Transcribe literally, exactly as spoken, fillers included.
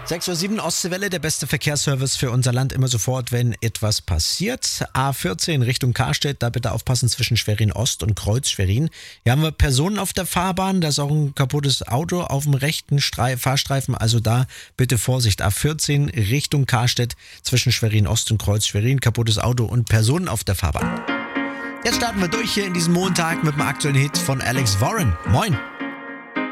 sechs Uhr sieben Ostseewelle, der beste Verkehrsservice für unser Land immer sofort, wenn etwas passiert. A vierzehn Richtung Karstedt, da bitte aufpassen zwischen Schwerin Ost und Kreuz Schwerin. Hier haben wir Personen auf der Fahrbahn, da ist auch ein kaputtes Auto auf dem rechten Strei- Fahrstreifen, also da bitte Vorsicht. A vierzehn Richtung Karstedt zwischen Schwerin Ost und Kreuz Schwerin, kaputtes Auto und Personen auf der Fahrbahn. Jetzt starten wir durch hier in diesem Montag mit dem aktuellen Hit von Alex Warren. Moin!